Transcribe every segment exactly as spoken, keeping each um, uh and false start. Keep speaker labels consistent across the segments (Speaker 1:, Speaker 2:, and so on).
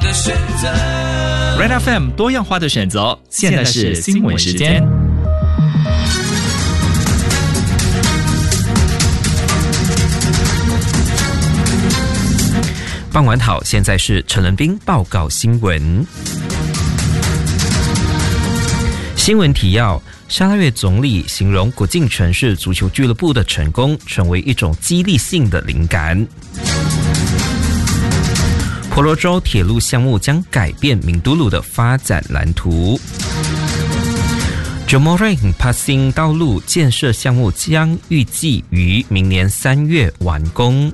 Speaker 1: 的选择
Speaker 2: Red F M 多样化的选择，现在是新闻时间。
Speaker 3: 傍晚好，现在是陈仁斌报告新闻。新闻提要：沙拉越总理形容国境城市足球俱乐部的成功成为一种激励性的灵感。婆罗洲铁路项目将改变明都鲁的发展蓝图。Jomorang Passing 道路建设项目将预计于明年三月完工。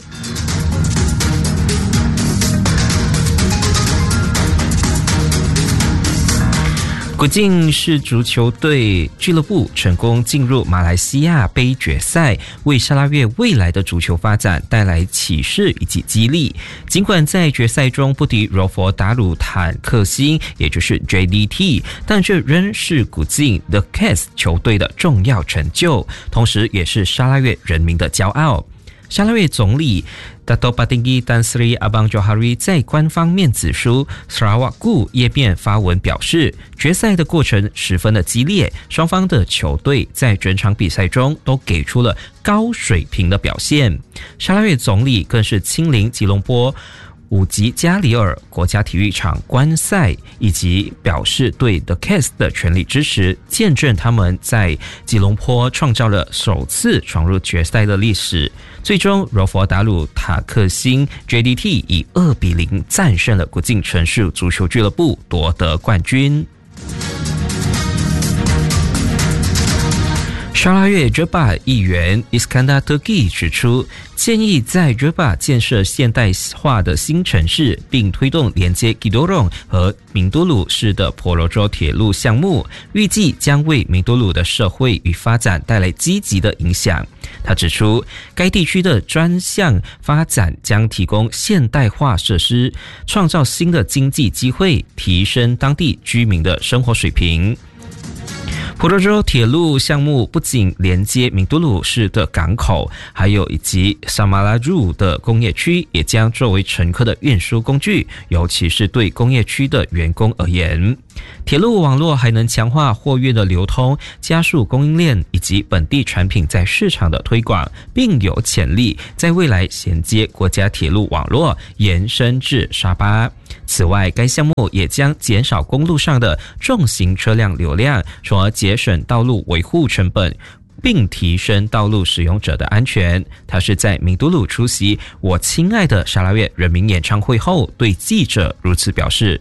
Speaker 3: 古晋市足球队俱乐部成功进入马来西亚杯决赛，为沙拉越未来的足球发展带来启示以及激励。尽管在决赛中不敌柔佛达鲁坦克星，也就是 J D T， 但这仍是古晋 The Cats 球队的重要成就，同时也是沙拉越人民的骄傲。沙拉越总理 Dato' Patinggi Tan Sri Abang Johari 在官方面子书 Sarawakku 页面发文表示，决赛的过程十分的激烈，双方的球队在整场比赛中都给出了高水平的表现。沙拉越总理更是亲临吉隆坡五吉加里尔国家体育场观赛，以及表示对 The Cats 的全力支持，见证他们在吉隆坡创造了首次闯入决赛的历史。最终柔佛达鲁塔克星 J D T 以二比零战胜了古晋城市足球俱乐部，夺得冠军。沙拉越 Jebah 议员 Iskandar Turki 指出，建议在 Jebah 建设现代化的新城市，并推动连接 Kidorong 和明都鲁市的婆罗洲铁路项目，预计将为明都鲁的社会与发展带来积极的影响。他指出，该地区的专项发展将提供现代化设施，创造新的经济机会，提升当地居民的生活水平。婆罗洲铁路项目不仅连接明都鲁市的港口，还有以及沙马拉入的工业区，也将作为乘客的运输工具，尤其是对工业区的员工而言。铁路网络还能强化货运的流通，加速供应链以及本地产品在市场的推广，并有潜力在未来衔接国家铁路网络，延伸至沙巴。此外，该项目也将减少公路上的重型车辆流量，从而节省道路维护成本，并提升道路使用者的安全。他是在明都鲁出席我亲爱的沙拉越人民演唱会后，对记者如此表示。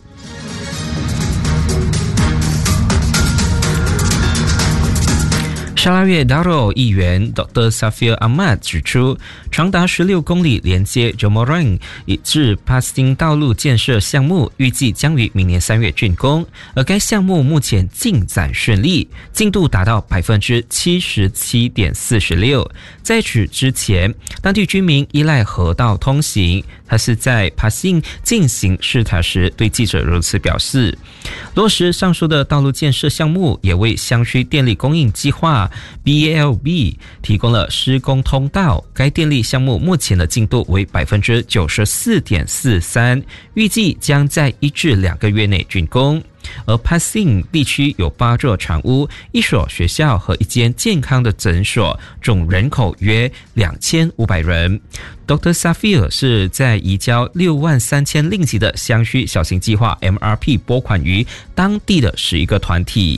Speaker 3: 沙拉越 Darul 议员 Doctor Safir Ahmad 指出，长达十六公里连接 Jomorang 至 Passing 道路建设项目预计将于明年三月竣工，而该项目目前进展顺利，进度达到 百分之七十七点四六。在此之前，当地居民依赖河道通行。他是在 Passing 进行视察时对记者如此表示。落实上述的道路建设项目，也为乡区电力供应计划 B A L B 提供了施工通道。该电力项目目前的进度为 百分之九十四点四三， 预计将在一至两个月内竣工。而 Passing 地区有八座厂屋、一所学校和一间健康的诊所，总人口约两千五百人。Doctor Safir 是在移交六万三千令吉的乡区小型计划 M R P 拨款于当地的十一个团体。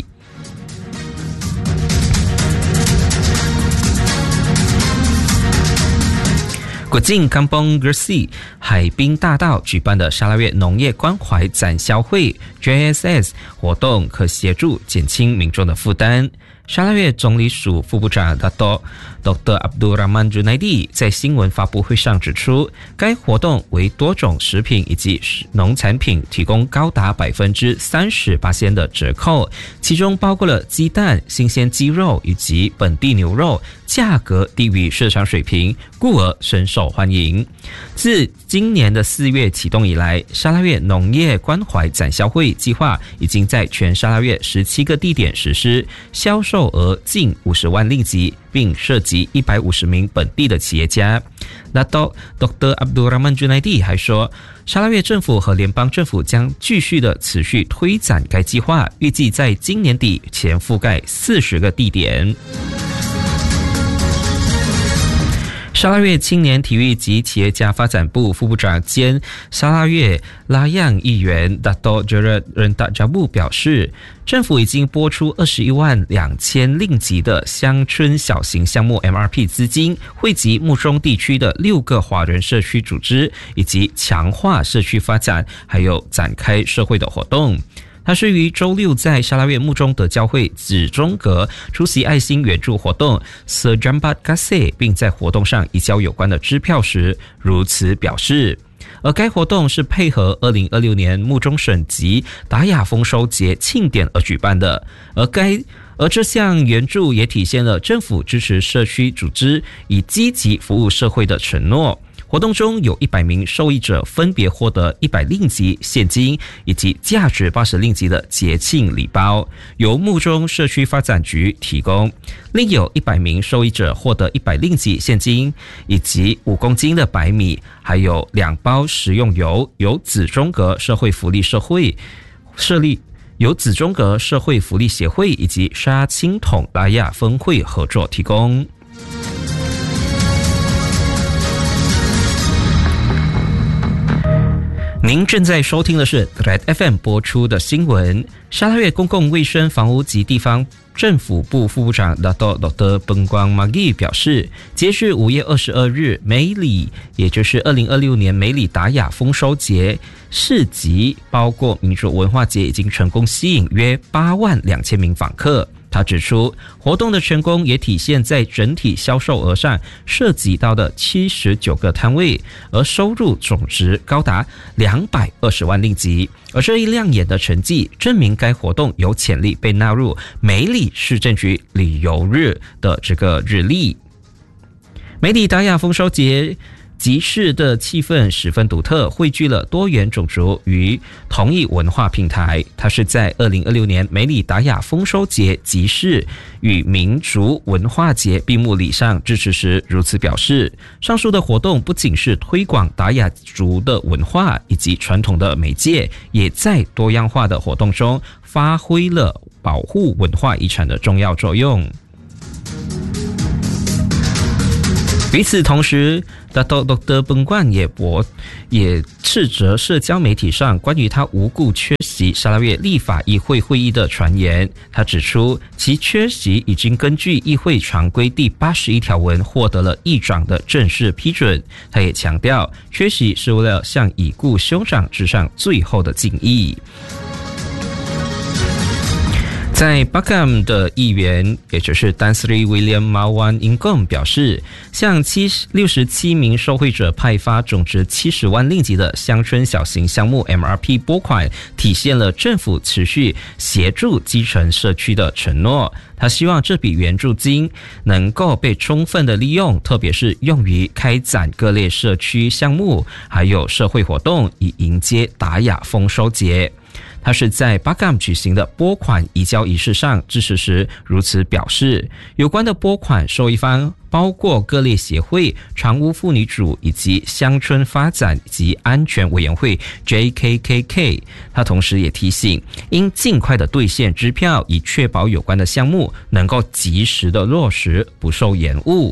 Speaker 3: 古晋 Kampung Gresik 海滨大道举办的沙拉越农业关怀展销会 J S S 活动，可协助减轻民众的负担。沙拉越总理署副部长 Dato' Doctor Abdul Rahman Junaidi 在新闻发布会上指出，该活动为多种食品以及农产品提供高达 百分之三十八 的折扣，其中包括了鸡蛋、新鲜鸡肉以及本地牛肉，价格低于市场水平，故而深受欢迎。自今年的四月启动以来，沙拉越农业关怀展销会计划已经在全沙拉越十七个地点实施，销售售额近五十万令吉，并涉及一百五十名本地的企业家。Dato Doktor Abdul Rahman Junaidi 还说，沙拉越政府和联邦政府将继续的持续推展该计划，预计在今年底前覆盖四十个地点。沙拉越青年体育及企业家发展部副部长兼沙拉越拉样议员 Dato Gerard Rentak Jabu 表示，政府已经拨出二十一万两千令吉的乡村小型项目 M R P 资金，惠及木中地区的六个华人社区组织，以及强化社区发展，还有展开社会的活动。他是于周六在沙拉越木中德教会紫中阁出席爱心援助活动 Sir Jambat Kasih， 并在活动上移交有关的支票时如此表示。而该活动是配合二零二六年木中省级达雅丰收节庆典而举办的，而该而这项援助也体现了政府支持社区组织以积极服务社会的承诺。活动中有一百名受益者分别获得一百令吉现金以及价值八十令吉的节庆礼包，由木中社区发展局提供。另有一百名受益者获得一百令吉现金以及五公斤的白米，还有两包食用油，由紫中阁社会福利社会设立由紫中阁社会福利协会以及沙青统拉亚分会合作提供。您正在收听的是 Red F M 播出的新闻。沙拉越公共卫生房屋及地方政府部副部长 Dato Doktor Pengguang Magi 表示，截至五月二十二日，梅里也就是二零二六年梅里达雅丰收节市集，包括民族文化节，已经成功吸引约八万两千名访客。他指出，活动的成功也体现在整体销售额上，涉及到的七十九个摊位，而收入总值高达两百二十万令吉。而这一亮眼的成绩，证明该活动有潜力被纳入梅里市政局旅游日的这个日历。梅里达雅丰收节集市的气氛十分独特，汇聚了多元种族与同一文化平台。它是在二零二六年梅里达雅丰收节集市与民族文化节闭幕礼上致辞时如此表示，上述的活动不仅是推广达雅族的文化以及传统的媒介，也在多样化的活动中发挥了保护文化遗产的重要作用。与此同时，Dato Doktor Pengguang 也驳也斥责社交媒体上关于他无故缺席沙拉越立法议会会议的传言。他指出，其缺席已经根据议会常规第八十一条文获得了议长的正式批准。他也强调，缺席是为了向已故兄长致上最后的敬意。在 Bakam 的议员，也就是 Tan Sri William Mawan Ingom 表示，向六十七名受惠者派发总值七十万令吉的乡村小型项目 M R P 拨款，体现了政府持续协助基层社区的承诺。他希望这笔援助金能够被充分的利用，特别是用于开展各类社区项目，还有社会活动，以迎接达雅丰收节。他是在巴干举行的拨款移交仪式上致辞时如此表示，有关的拨款受益方包括各类协会、常务妇女组以及乡村发展及安全委员会 J K K K。 他同时也提醒，应尽快的兑现支票，以确保有关的项目能够及时的落实，不受延误。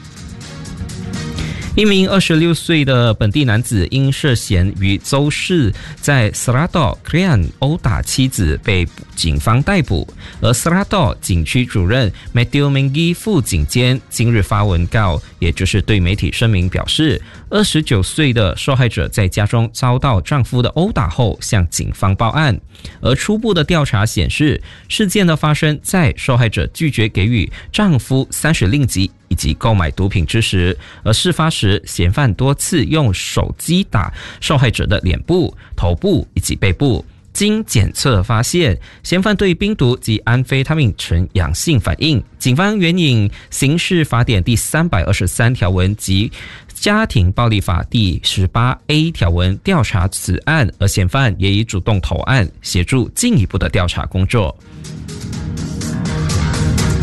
Speaker 3: 一名二十六岁的本地男子因涉嫌于周四在 Serado Krian 殴打妻子被警方逮捕，而 Serado 警区主任 Matthew Mengi 副警监今日发文告，也就是对媒体声明表示，二十九岁的受害者在家中遭到丈夫的殴打后向警方报案，而初步的调查显示，事件的发生在受害者拒绝给予丈夫三十令吉以及购买毒品之时，而事发时嫌犯多次用手击打受害者的脸部、头部以及背部。经检测发现，嫌犯对病毒及安非他命呈阳性反应。警方援引刑事法典第三百二十三条文及家庭暴力法第十八 A 条文调查此案，而嫌犯也已主动投案，协助进一步的调查工作。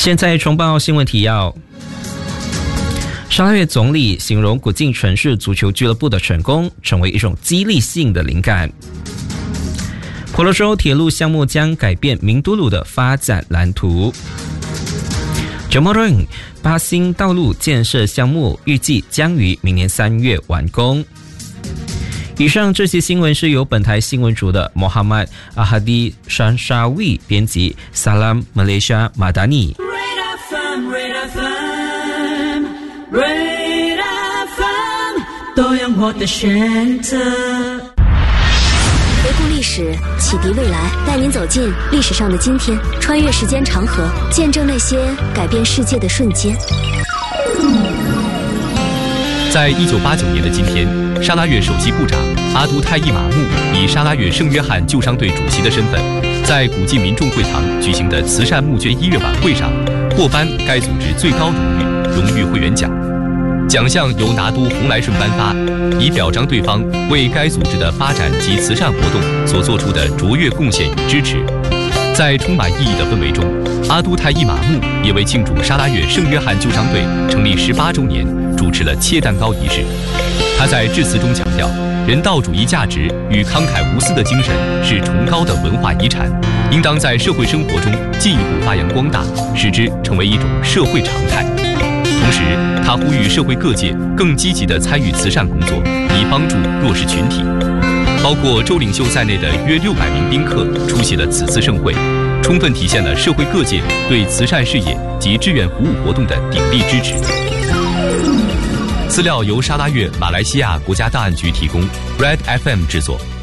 Speaker 3: 现在重报新闻提要。沙拉越总理形容古晋城市足球俱乐部的成功成为一种激励性的灵感。婆罗洲铁路项目将改变明都鲁的发展蓝图。Jomorong 巴新道路建设项目预计将于明年三月完工。以上这些新闻是由本台新闻组的 Muhammad Ahadi Shanshawi 编辑 Salam Malaysia Madani。
Speaker 1: Red F M 多样化的选择。
Speaker 4: 回顾历史，启迪未来，带您走进历史上的今天，穿越时间长河，见证那些改变世界的瞬间。
Speaker 2: 在一九八九年的今天，沙拉越首席部长阿都泰伊马木以沙拉越圣约翰救伤队主席的身份，在古晋民众会堂举行的慈善募捐音乐晚会上，获颁该组织最高荣誉荣誉会员奖。奖项由拿督洪来顺颁发，以表彰对方为该组织的发展及慈善活动所做出的卓越贡献与支持。在充满意义的氛围中，阿都泰伊马木也为庆祝沙拉越圣约翰救伤队成立十八周年主持了切蛋糕仪式。他在致辞中强调，人道主义价值与慷慨无私的精神是崇高的文化遗产，应当在社会生活中进一步发扬光大，使之成为一种社会常态。同时，他呼吁社会各界更积极地参与慈善工作，以帮助弱势群体。包括州领袖在内的约六百名宾客出席了此次盛会，充分体现了社会各界对慈善事业及志愿服务活动的鼎力支持。资料由沙拉越马来西亚国家档案局提供 ，Red F M 制作。